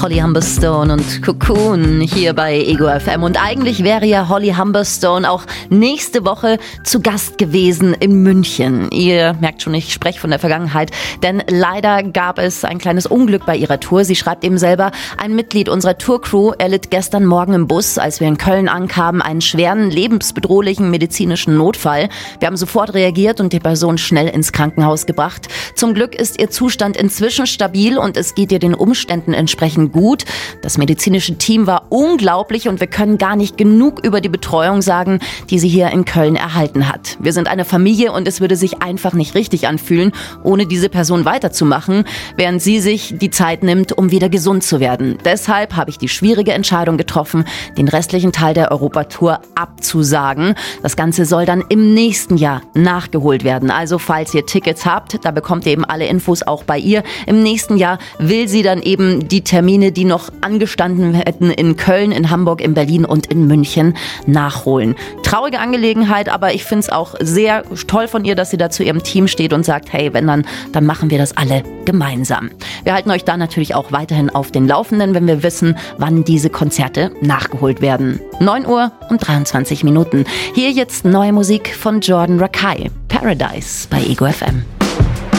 Holly Humberstone und Cocoon hier bei Ego FM. Und eigentlich wäre ja Holly Humberstone auch nächste Woche zu Gast gewesen in München. Ihr merkt schon, ich spreche von der Vergangenheit, denn leider gab es ein kleines Unglück bei ihrer Tour. Sie schreibt eben selber, ein Mitglied unserer Tourcrew erlitt gestern Morgen im Bus, als wir in Köln ankamen, einen schweren, lebensbedrohlichen medizinischen Notfall. Wir haben sofort reagiert und die Person schnell ins Krankenhaus gebracht. Zum Glück ist ihr Zustand inzwischen stabil und es geht ihr den Umständen entsprechend gut. Das medizinische Team war unglaublich und wir können gar nicht genug über die Betreuung sagen, die sie hier in Köln erhalten hat. Wir sind eine Familie und es würde sich einfach nicht richtig anfühlen, ohne diese Person weiterzumachen, während sie sich die Zeit nimmt, um wieder gesund zu werden. Deshalb habe ich die schwierige Entscheidung getroffen, den restlichen Teil der Europatour abzusagen. Das Ganze soll dann im nächsten Jahr nachgeholt werden. Also falls ihr Tickets habt, da bekommt ihr eben alle Infos auch bei ihr. Im nächsten Jahr will sie dann eben die Termine, die noch angestanden hätten in Köln, in Hamburg, in Berlin und in München nachholen. Traurige Angelegenheit, aber ich finde es auch sehr toll von ihr, dass sie da zu ihrem Team steht und sagt, hey, wenn dann machen wir das alle gemeinsam. Wir halten euch da natürlich auch weiterhin auf den Laufenden, wenn wir wissen, wann diese Konzerte nachgeholt werden. 9 Uhr und 23 Minuten. Hier jetzt neue Musik von Jordan Rakei. Paradise bei Ego FM.